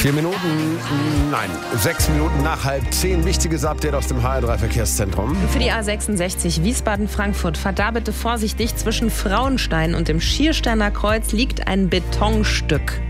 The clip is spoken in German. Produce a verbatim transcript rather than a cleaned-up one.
Vier Minuten, nein, sechs Minuten nach halb zehn. Wichtiges Update aus dem H R drei Verkehrszentrum. Für die A sechsundsechzig Wiesbaden-Frankfurt, fahrt da bitte vorsichtig. Zwischen Frauenstein und dem Schiersteiner Kreuz liegt ein Betonstück.